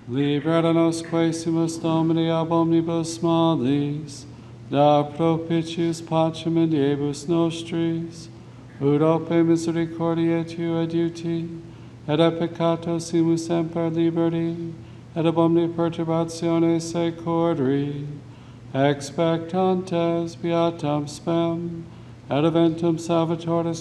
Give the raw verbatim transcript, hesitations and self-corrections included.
Libera nos quaesimus Domini ab omnibus malis, da propitius pacem in diebus nostris, ut ope misericordiae Tui adiuti, et a peccatos simus semper liberi, et ab omni perturbatione securri, expectantes beatam spem, et eventum salvatoris